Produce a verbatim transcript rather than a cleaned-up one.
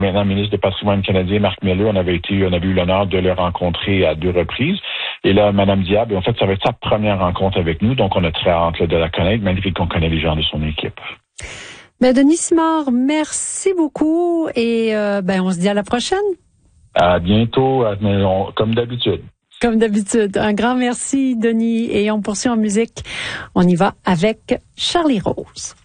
maintenant ministre du Patrimoine canadien, Marc Miller, on avait été, on avait eu l'honneur de le rencontrer à deux reprises. Et là, Mme Diab, en fait, ça va être sa première rencontre avec nous, donc on a très hâte là, de la connaître, magnifique qu'on connaît les gens de son équipe. Ben, Denis Simard, merci beaucoup et euh, ben on se dit à la prochaine. À bientôt, comme d'habitude. Comme d'habitude. Un grand merci, Denis. Et on poursuit en musique. On y va avec Charlie Rose.